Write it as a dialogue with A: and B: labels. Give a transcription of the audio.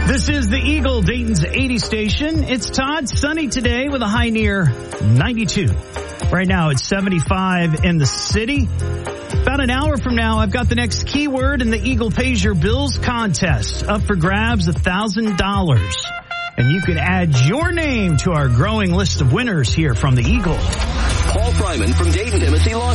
A: This is the Eagle, Dayton's 80 station. It's Todd, sunny today with a high near 92. Right now it's 75 in the city. About an hour from now, I've got the next keyword in the Eagle Pays Your Bills contest. Up for grabs, $1,000. And you can add your name to our growing list of winners here from the Eagle.
B: Paul Fryman from Dayton, Tennessee Law